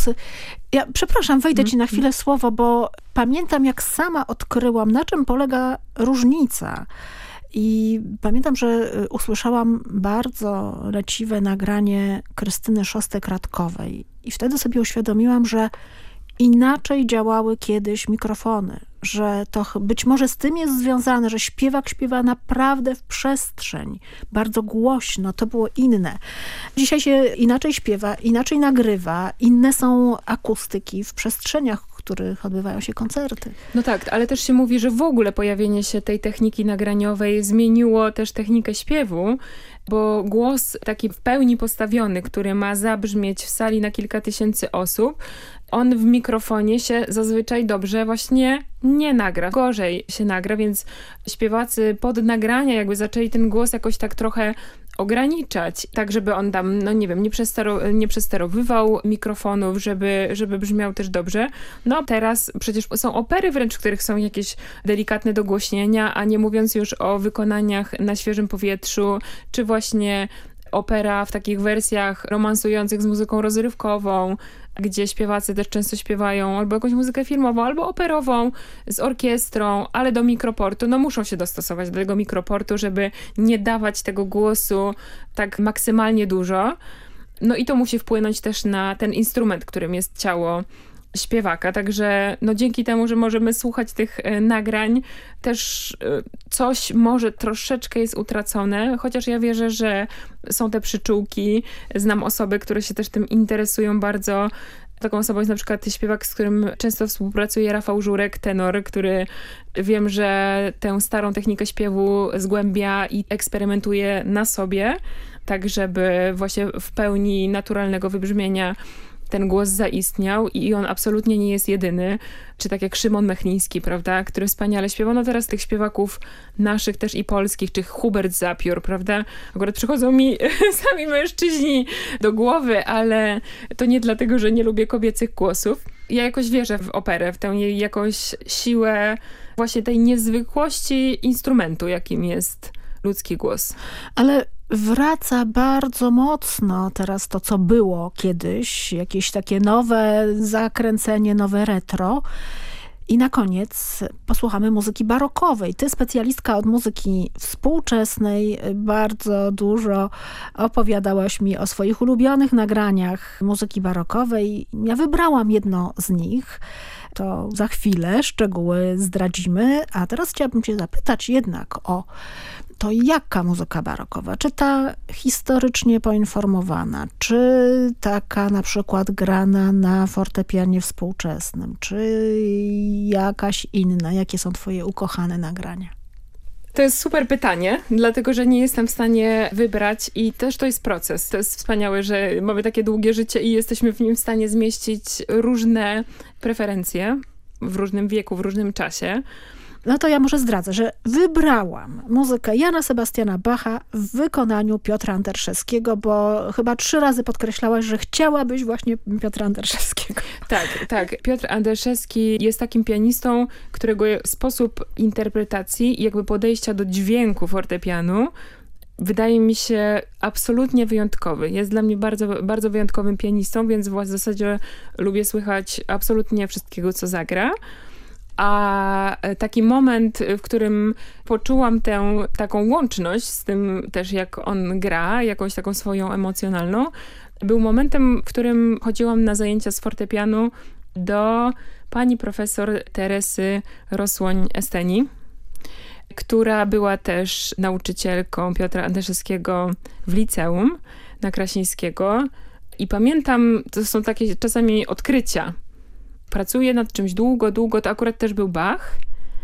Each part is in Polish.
głosy. Ja przepraszam, wejdę ci na chwilę słowo, bo pamiętam, jak sama odkryłam, na czym polega różnica. I pamiętam, że usłyszałam bardzo leciwe nagranie Krystyny Szostek-Radkowej. I wtedy sobie uświadomiłam, że inaczej działały kiedyś mikrofony. Że to być może z tym jest związane, że śpiewak śpiewa naprawdę w przestrzeń, bardzo głośno, to było inne. Dzisiaj się inaczej śpiewa, inaczej nagrywa, inne są akustyki w przestrzeniach, w których odbywają się koncerty. No tak, ale też się mówi, że w ogóle pojawienie się tej techniki nagraniowej zmieniło też technikę śpiewu, bo głos taki w pełni postawiony, który ma zabrzmieć w sali na kilka tysięcy osób, on w mikrofonie się zazwyczaj dobrze właśnie nie nagra. Gorzej się nagra, więc śpiewacy pod nagrania jakby zaczęli ten głos jakoś tak trochę ograniczać, tak żeby on tam, no nie wiem, nie przesterowywał mikrofonów, żeby brzmiał też dobrze. No teraz przecież są opery wręcz, w których są jakieś delikatne dogłośnienia, a nie mówiąc już o wykonaniach na świeżym powietrzu, czy właśnie opera w takich wersjach romansujących z muzyką rozrywkową, gdzie śpiewacy też często śpiewają albo jakąś muzykę filmową, albo operową z orkiestrą, ale do mikroportu. No muszą się dostosować do tego mikroportu, żeby nie dawać tego głosu tak maksymalnie dużo. No i to musi wpłynąć też na ten instrument, którym jest ciało śpiewaka. Także no dzięki temu, że możemy słuchać tych nagrań, też coś może troszeczkę jest utracone, chociaż ja wierzę, że są te przyczółki. Znam osoby, które się też tym interesują bardzo. Taką osobą jest na przykład śpiewak, z którym często współpracuje Rafał Żurek, tenor, który wiem, że tę starą technikę śpiewu zgłębia i eksperymentuje na sobie, tak żeby właśnie w pełni naturalnego wybrzmienia ten głos zaistniał i on absolutnie nie jest jedyny. Czy tak jak Szymon Mechliński, prawda, który wspaniale śpiewał. No teraz tych śpiewaków naszych też i polskich, czy Hubert Zapiór, prawda. Akurat przychodzą mi sami mężczyźni do głowy, ale to nie dlatego, że nie lubię kobiecych głosów. Ja jakoś wierzę w operę, w tę jej jakąś siłę właśnie tej niezwykłości instrumentu, jakim jest ludzki głos. Ale wraca bardzo mocno teraz to, co było kiedyś, jakieś takie nowe zakręcenie, nowe retro. I na koniec posłuchamy muzyki barokowej. Ty, specjalistka od muzyki współczesnej, bardzo dużo opowiadałaś mi o swoich ulubionych nagraniach muzyki barokowej. Ja wybrałam jedno z nich. To za chwilę szczegóły zdradzimy. A teraz chciałabym cię zapytać jednak o to, jaka muzyka barokowa? Czy ta historycznie poinformowana, czy taka na przykład grana na fortepianie współczesnym, czy jakaś inna? Jakie są twoje ukochane nagrania? To jest super pytanie, dlatego że nie jestem w stanie wybrać i też to jest proces. To jest wspaniałe, że mamy takie długie życie i jesteśmy w nim w stanie zmieścić różne preferencje w różnym wieku, w różnym czasie. No to ja może zdradzę, że wybrałam muzykę Jana Sebastiana Bacha w wykonaniu Piotra Anderszewskiego, bo chyba 3 razy podkreślałaś, że chciałabyś właśnie Piotra Anderszewskiego. Tak. Piotr Anderszewski jest takim pianistą, którego sposób interpretacji i jakby podejścia do dźwięku fortepianu wydaje mi się absolutnie wyjątkowy. Jest dla mnie bardzo, bardzo wyjątkowym pianistą, więc w zasadzie lubię słychać absolutnie wszystkiego, co zagra. A taki moment, w którym poczułam tę taką łączność z tym też, jak on gra, jakąś taką swoją emocjonalną, był momentem, w którym chodziłam na zajęcia z fortepianu do pani profesor Teresy Rosłoń-Esteni, która była też nauczycielką Piotra Anderszewskiego w liceum na Krasińskiego. I pamiętam, to są takie czasami odkrycia. Pracuję nad czymś długo, to akurat też był Bach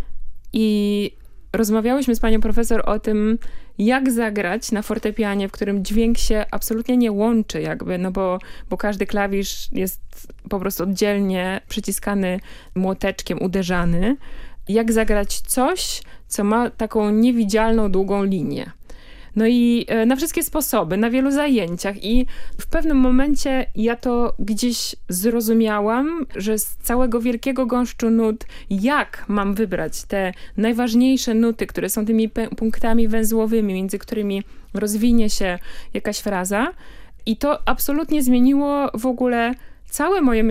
i rozmawiałyśmy z panią profesor o tym, jak zagrać na fortepianie, w którym dźwięk się absolutnie nie łączy jakby, no bo każdy klawisz jest po prostu oddzielnie przyciskany młoteczkiem, uderzany. Jak zagrać coś, co ma taką niewidzialną, długą linię. No i na wszystkie sposoby, na wielu zajęciach i w pewnym momencie ja to gdzieś zrozumiałam, że z całego wielkiego gąszczu nut, jak mam wybrać te najważniejsze nuty, które są tymi punktami węzłowymi, między którymi rozwinie się jakaś fraza. I to absolutnie zmieniło w ogóle całe moje